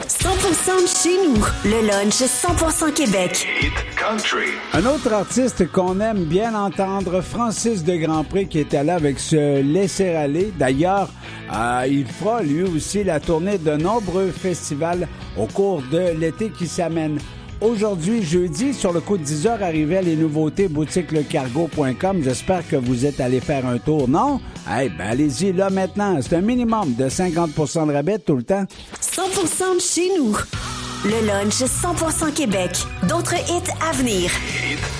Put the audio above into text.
100% de chez nous, le lunch 100% Québec. Hit Country. Un autre artiste qu'on aime bien entendre, Francis de Grandpré, qui est allé avec ce laisser-aller. D'ailleurs, il fera lui aussi la tournée de nombreux festivals au cours de l'été qui s'amène. Aujourd'hui, jeudi, sur le coup de 10h, arrivaient les nouveautés boutiquelecargo.com. J'espère que vous êtes allés faire un tour, non? Allez-y là maintenant. C'est un minimum de 50% de rabais tout le temps. 100% de chez nous, le lunch 100% Québec. D'autres hits à venir. Hit